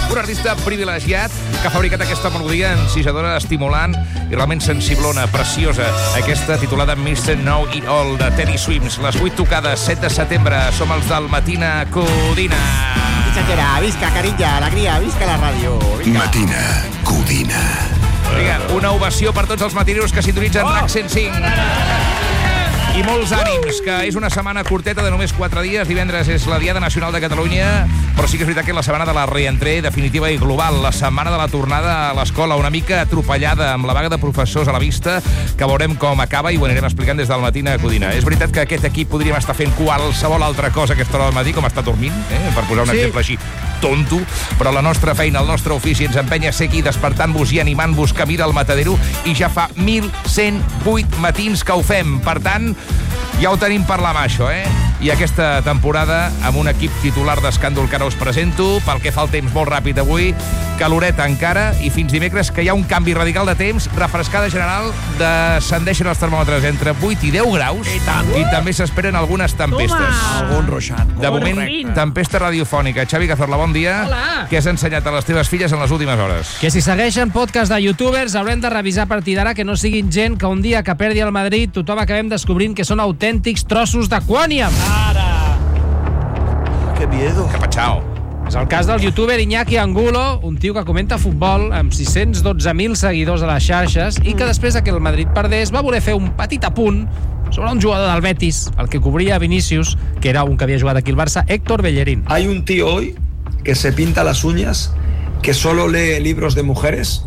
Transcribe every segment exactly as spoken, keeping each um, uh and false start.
Un artista privilegiat que ha fabricat aquesta melodia encisadora, estimulant i realment sensiblona, preciosa. Aquesta titulada mister Know It All de Teddy Swims. Les vuit tocades, set de setembre. Som els del Matina Codina. Visca, visca, carilla, alegria, visca la ràdio. Visca. Matina Codina. Vinga, una ovació per tots els matineros que sintonitzen oh! RAC cent cinc. I molts ànims, que és una setmana curteta de només quatre dies. Divendres és la Diada Nacional de Catalunya, però sí que és veritat que és la setmana de la reentré definitiva i global, la setmana de la tornada a l'escola, una mica atropellada amb la vaga de professors a la vista, que veurem com acaba i ho anirem explicant des del Matina Codina. És veritat que aquest equip podríem estar fent qualsevol altra cosa a aquesta hora del matí, com està dormint, eh? per posar un sí. exemple així tonto, però la nostra feina, el nostre ofici ens empenya a ser aquí, despertant-vos i animant-vos camí del matadero, i ja fa mil cent vuit matins que ho fem. Per tant, ja ho tenim per la mà, això, eh? I aquesta temporada, amb un equip titular d'escàndol que ara us presento, pel que fa el temps molt ràpid avui, caloreta encara, i fins dimecres que hi ha un canvi radical de temps, refrescada general, descendeixen els termòmetres entre vuit i deu graus, i, i també s'esperen algunes tempestes. Algun ruixat. De moment, tempesta radiofònica. Xavi Cazorla, bon dia. Hola. Què has ensenyat a les teves filles en les últimes hores? Que si segueixen podcast de youtubers haurem de revisar a partir d'ara que no siguin gent que un dia que perdi el Madrid tothom acabem descobrint que són autèntics trossos de quòniam. Ara! Que miedo. Capatxao. És el cas del youtuber Iñaki Angulo, un tio que comenta futbol amb sis-cents dotze mil seguidors a les xarxes i que després de que el Madrid perdés va voler fer un petit apunt sobre un jugador del Betis, el que cobria Vinícius, que era un que havia jugat aquí al Barça, Héctor Bellerín. Hay un tío hoy que se pinta las uñas, que solo lee libros de mujeres,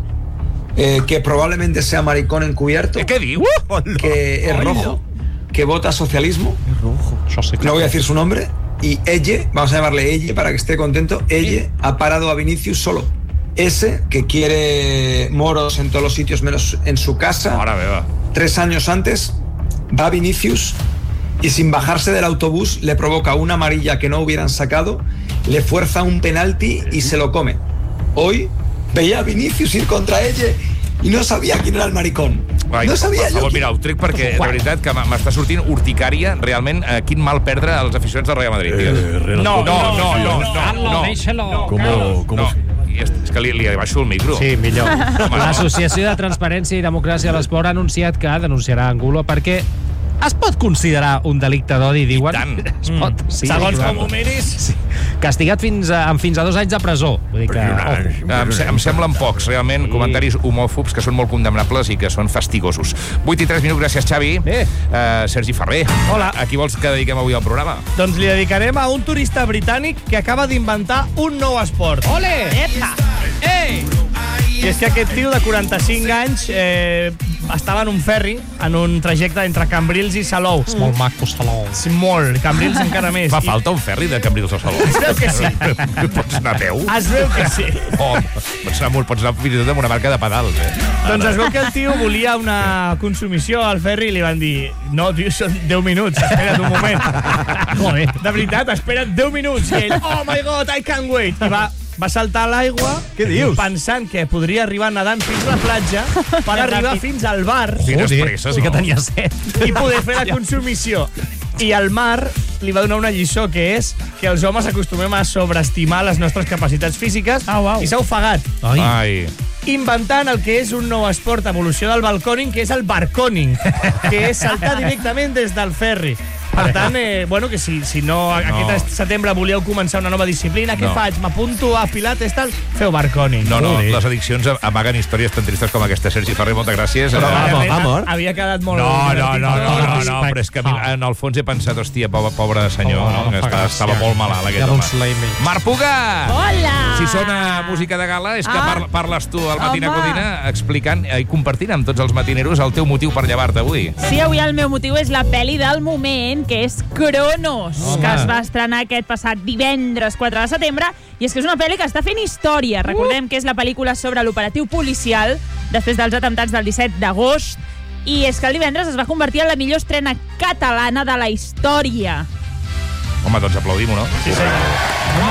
eh, que probablemente sea maricón encubierto, ¿Qué diu? que es rojo, que vota socialismo, És rojo. Això sí que... no voy a decir su nombre, y ella, vamos a llamarle ella para que esté contento, ella ha parado a Vinicius solo. Ese que quiere moros en todos los sitios menos en su casa. Ahora beba. Tres años antes va Vinicius y sin bajarse del autobús le provoca una amarilla que no hubieran sacado, le fuerza un penalti y se lo come. Hoy veía a Vinicius ir contra ella i no sabia quin era el maricón. Ai, no sabia per jo. favor, mira, ho trec perquè, de veritat, que m'està sortint urticària, realment, eh, quin mal perdre als aficionats del Real Madrid. Eh, Real no, no, no, no, no, Carlos, no. déixalo. ¿Cómo, cómo No, i és, és que li, li baixo el micro. Sí, millor. Home, no. L'Associació de Transparència i Democràcia a l'Esport ha anunciat que denunciarà Angulo perquè es pot considerar un delicte d'odi, diuen. I tant. Es pot, sí, Segons clar. com ho miris. Sí. Castigat fins a, amb fins a dos anys de presó. Vull dir que... Oh, em, se- em semblen pocs, realment, comentaris homòfobs que són molt condemnables i que són fastigosos. vuit i tres minuts, gràcies, Xavi. Bé. Uh, Sergi Ferrer. Hola. A qui vols que dediquem avui al programa? Doncs li dedicarem a un turista britànic que acaba d'inventar un nou esport. Ole! Epa! Ei! I és que aquest tio de quaranta-cinc anys eh, estava en un ferri en un trajecte entre Cambrils i Salou. És molt maco, Salou. Sí, molt. Cambrils encara més. Fa I falta un ferri de Cambrils a Salou? Es veu que sí. Pots anar a peu? Es veu que sí. Oh, pots anar, molt- pots anar fins i tot amb una marca de pedals, eh? Doncs es veu que el tio volia una consumició al ferri i li van dir no, tio, són deu minuts, espera't un moment. Joder. De veritat, espera't deu minuts. I ell, oh my god, I can't wait. I va, va saltar a l'aigua pensant que podria arribar nedant fins a la platja per arribar fins al bar Quines Joder, presses, sí que no? tenia set. i poder fer la consumició. I el mar li va donar una lliçó, que és que els homes acostumem a sobreestimar les nostres capacitats físiques Au, au. i s'ha ofegat. Ai. Ai. Inventant el que és un nou esport, evolució del balcòning, que és el barcòning, que és saltar directament des del ferri. Per tant, eh, bueno, que si, si no, No. aquest setembre volíeu començar una nova disciplina, què No. faig? M'apunto a pilates, tal? Feu barcòning. No, no, Joder. les addiccions amaguen històries tan tristes com aquesta. Sergi Ferrer, moltes gràcies. Però, Eh, realment, amor. havia quedat molt... No, no, divertit. no, no, no, no, Respecte. però és que a mi, en el fons he pensat, hòstia, pobre, pobre senyor, Oh, no? Que fa estava, gràcia. estava molt malalt, aquest Ja home. doncs l'he mig. Marc Puga! Hola! Si sona música de gala, és que Ah. par parles tu al Matina Home. Codina explicant i compartint amb tots els matineros el teu motiu per llevar-te avui. Sí, avui el meu motiu és la pel·li del moment, que és Cronos, Home. que es va estrenar aquest passat divendres quatre de setembre, i és que és una pel·li que està fent història. Recordem que és la pel·lícula sobre l'operatiu policial després dels atemptats del disset d'agost, i és que el divendres es va convertir en la millor estrena catalana de la història. Home, doncs aplaudim-ho, no? Sí, senyor.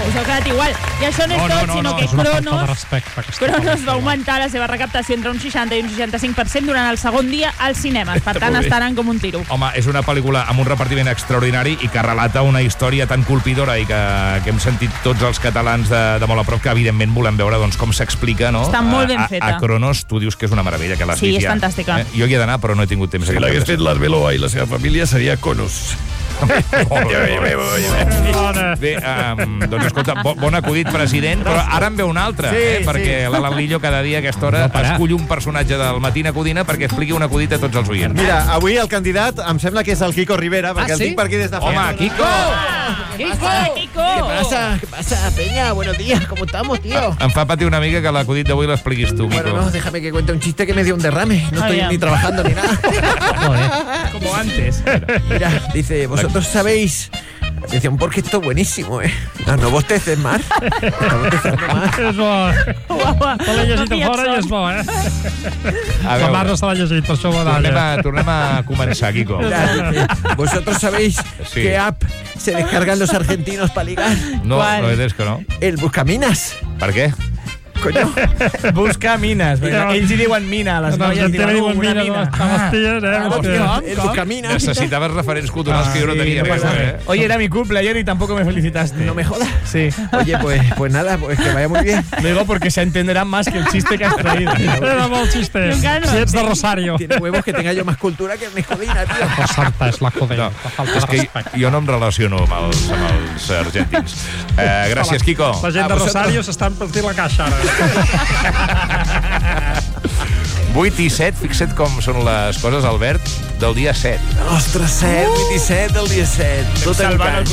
us heu quedat igual. I això no és No, no, tot, no, sinó no, que és una falta de Cronos, respecte, aquesta Cronos pel·lícula. va augmentar la seva recaptació entre un seixanta i un seixanta-cinc per cent durant el segon dia als cinemes. Per tant, Molt bé. estaran com un tiro. Home, és una pel·lícula amb un repartiment extraordinari i que relata una història tan colpidora i que, que hem sentit tots els catalans de, de molt a prop, que evidentment volem veure doncs, com s'explica, no? Està molt ben A- feta. A, a Cronos, tu dius que és una meravella, que l'has Sí, vist és ja. fantàstica. Eh? Jo hi he d'anar, però no he tingut temps. Si l'hagués fet l'Arbeloa i la seva família seria Conos. Molt bé, molt bé, molt bé. Bé, um, doncs escolta, bo, bon acudit, president, però ara en ve un altre, Sí, eh? sí. perquè l'Alan Lillo cada dia a aquesta hora No parar. escull un personatge del Matina Codina perquè expliqui un acudit a tots els oients. Mira, avui el candidat em sembla que és el Kiko Rivera, perquè Ah, el sí? tinc per aquí des de fa... Home, Kiko! Kiko! Kiko! pasa? ¿Qué pasa, Peña? Buenos días, ¿cómo estamos, tío? Em fa patir una mica que l'acudit d'avui l'expliquis tu, Kiko. Bueno, no, déjame que cuente un chiste que me dio un derrame. No estoy Vaya. ni trabajando ni nada. Como antes. Mira, dice, vosotros sabéis... Atención, porque esto es buenísimo, ¿eh? No, no bosteces más. Está bostezando más. És bo. Guapa. Se l'he llegit a fora i és bo, eh? A La Mar veure, no se l'ha llegit, per això ho va tornem dar. a, tornem a començar, Kiko. Mira, dice, vosotros sabéis Sí. qué app se descargan los argentinos para ligar. No, ¿Cuál? no és que no. El Buscaminas. Per què? Coño. Busca mines. No. Ells hi diuen mina, les No, noies ja diuen diuen "Uh, una mira, mina. a les ties, eh? hòstia. El Buscaminas. Necessitaves referents culturals que jo no tenia. Sí, Pas, pasa. eh? Hoy era mi cumple ayer y tampoco me felicitaste. No me jodas. Sí. Oye, pues, pues nada, pues que vaya muy bien. Lo digo porque se entenderán más que el chiste que has traído. Era molt xiste. Jo encara no Si ets de entenc. Rosario. Tiene huevos que tenga yo más cultura que Ernesto Codina, tío. La santa és la codella. No, La falta és de que respecte. jo no em relaciono amb els, amb els argentins. Eh, gràcies, Kiko. La gent de A vosaltres. Rosario s'està partint la caixa, ara. vuit i set, fixa't com són les coses, Albert, del dia set. Ostres, set, vint i set del dia set. Tot Salvant el encaix.